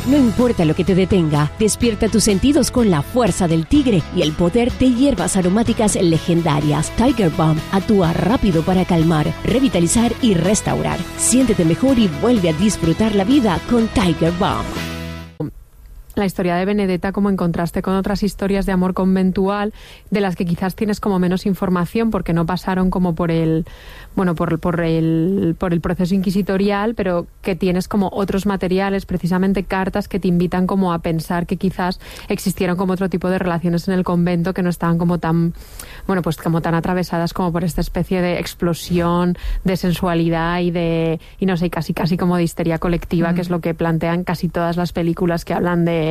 No importa lo que te detenga, despierta tus sentidos con la fuerza del tigre y el poder de hierbas aromáticas legendarias. Tiger Balm actúa rápido para calmar, revitalizar y restaurar. Siéntete mejor y vuelve a disfrutar la vida con Tiger Balm. La historia de Benedetta como en contraste con otras historias de amor conventual de las que quizás tienes como menos información porque no pasaron como por el proceso inquisitorial, pero que tienes como otros materiales, precisamente cartas que te invitan como a pensar que quizás existieron como otro tipo de relaciones en el convento que no estaban como tan, bueno, pues como tan atravesadas como por esta especie de explosión de sensualidad y no sé, casi como de histeria colectiva, que es lo que plantean casi todas las películas que hablan de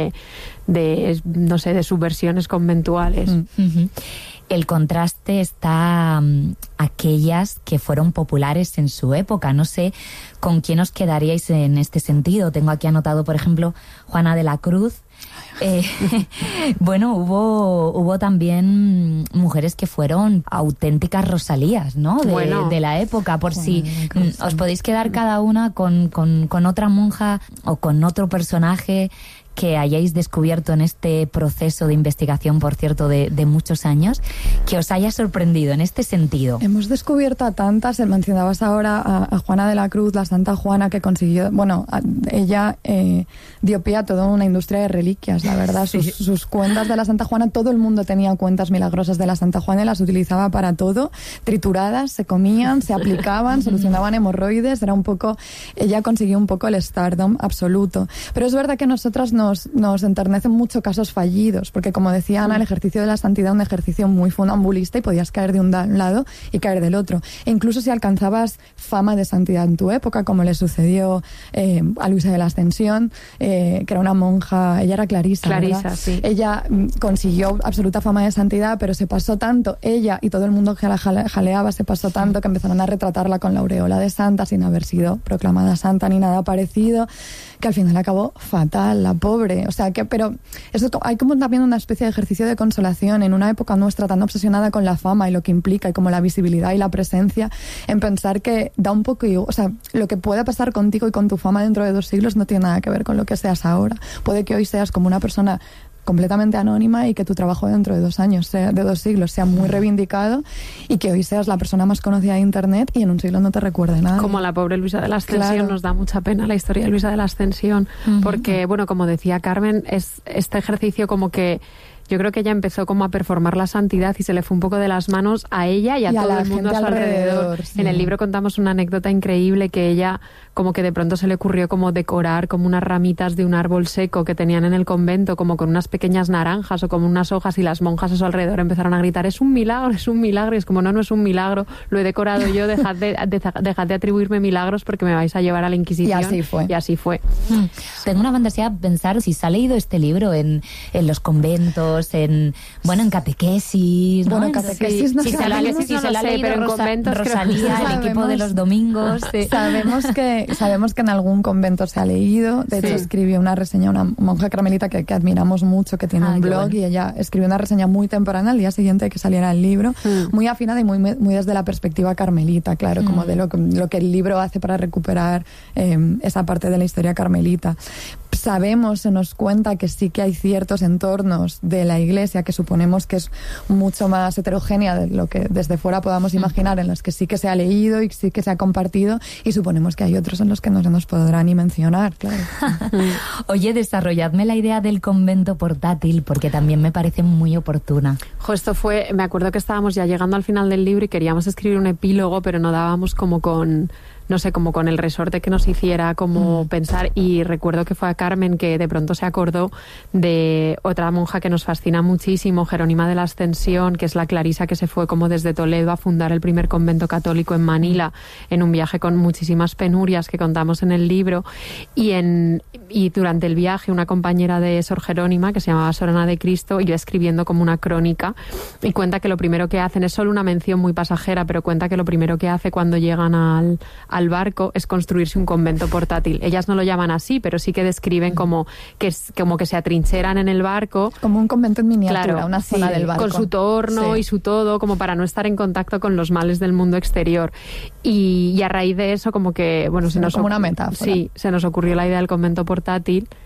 no sé, de subversiones conventuales. El contraste está aquellas que fueron populares en su época. No sé con quién os quedaríais en este sentido. Tengo aquí anotado, por ejemplo, Juana de la Cruz. Bueno, hubo también mujeres que fueron auténticas Rosalías, ¿no? De la época, por si os podéis quedar cada una con otra monja o con otro personaje que hayáis descubierto en este proceso de investigación, por cierto, de muchos años, que os haya sorprendido en este sentido. Hemos descubierto a tantas. Mencionabas ahora a Juana de la Cruz, la Santa Juana, que consiguió, bueno, ella dio pie a toda una industria de reliquias, la verdad. Sus cuentas de la Santa Juana, todo el mundo tenía cuentas milagrosas de la Santa Juana y las utilizaba para todo, trituradas, se comían, se aplicaban, solucionaban hemorroides, ella consiguió un poco el stardom absoluto. Pero es verdad que nosotras nos enternecen mucho casos fallidos, porque como decía Ana, el ejercicio de la santidad es un ejercicio muy funambulista y podías caer de un lado y caer del otro. E incluso si alcanzabas fama de santidad en tu época, como le sucedió a Luisa de la Ascensión, que era una monja, ella era clarisa, ¿verdad? Sí. Ella consiguió absoluta fama de santidad, pero se pasó tanto, ella y todo el mundo que la jaleaba, se pasó tanto que empezaron a retratarla con la aureola de santa sin haber sido proclamada santa ni nada parecido, que al final acabó fatal, la pobre. O sea, pero eso, hay como también una especie de ejercicio de consolación en una época nuestra tan obsesionada con la fama y lo que implica y como la visibilidad y la presencia, en pensar que da un poco, o sea, lo que pueda pasar contigo y con tu fama dentro de 2 siglos no tiene nada que ver con lo que seas ahora. Puede que hoy seas como una persona completamente anónima y que tu trabajo dentro de 2 años, de 2 siglos, sea muy reivindicado y que hoy seas la persona más conocida de Internet y en un siglo no te recuerde nada. Como la pobre Luisa de la Ascensión, claro. Nos da mucha pena la historia de Luisa de la Ascensión, porque, bueno, como decía Carmen, es este ejercicio como que yo creo que ella empezó como a performar la santidad y se le fue un poco de las manos a ella y a todo el mundo a su alrededor. Sí. En el libro contamos una anécdota increíble que ella como que de pronto se le ocurrió como decorar como unas ramitas de un árbol seco que tenían en el convento, como con unas pequeñas naranjas o como unas hojas, y las monjas a su alrededor empezaron a gritar: es un milagro, es un milagro. Y es como, no es un milagro, lo he decorado yo, dejad de atribuirme milagros porque me vais a llevar a la Inquisición. Y así fue. Tengo una fantasía pensar si se ha leído este libro en los conventos, en catequesis, ¿no? Bueno, catequesis no si se la ha leído, pero en conventos Rosalía, el equipo de los domingos. Sí. Sabemos que en algún convento se ha leído. De hecho, escribió una reseña, una monja carmelita que admiramos mucho, que tiene un blog, y ella escribió una reseña muy temprana, al día siguiente de que saliera el libro, muy afinada y muy desde la perspectiva carmelita, claro, como de lo que el libro hace para recuperar esa parte de la historia carmelita. Sabemos, se nos cuenta que sí que hay ciertos entornos de la Iglesia que suponemos que es mucho más heterogénea de lo que desde fuera podamos imaginar, en los que sí que se ha leído y sí que se ha compartido, y suponemos que hay otros en los que no se nos podrá ni mencionar, claro. Oye, desarrolladme la idea del convento portátil, porque también me parece muy oportuna. Esto fue, me acuerdo que estábamos ya llegando al final del libro y queríamos escribir un epílogo, pero no dábamos como con el resorte que nos hiciera como pensar, y recuerdo que fue a Carmen que de pronto se acordó de otra monja que nos fascina muchísimo, Jerónima de la Ascensión, que es la clarisa que se fue como desde Toledo a fundar el primer convento católico en Manila, en un viaje con muchísimas penurias que contamos en el libro, y durante el viaje una compañera de Sor Jerónima, que se llamaba Sor Ana de Cristo, iba escribiendo como una crónica, y cuenta que lo primero que hacen, es solo una mención muy pasajera, pero cuenta que lo primero que hace cuando llegan al barco es construirse un convento portátil. Ellas no lo llaman así, pero sí que describen como que se atrincheran en el barco. Como un convento en miniatura, claro, una zona del barco. Con su torno y su todo, como para no estar en contacto con los males del mundo exterior. Y a raíz de eso, como que, bueno, como una metáfora. Sí, se nos ocurrió la idea del convento portátil,